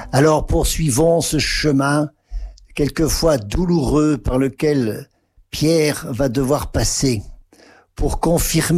Alors poursuivons ce chemin, quelquefois douloureux, par lequel Pierre va devoir passer pour confirmer